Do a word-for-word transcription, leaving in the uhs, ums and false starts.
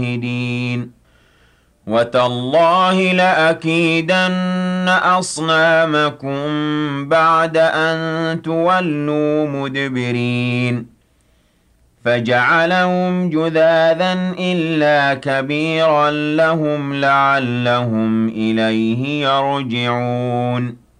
شاهدين وتالله لأكيدن أصنامكم بعد أن تولوا مدبرين فجعلهم جذاذا إلا كبيرا لهم لعلهم إليه يرجعون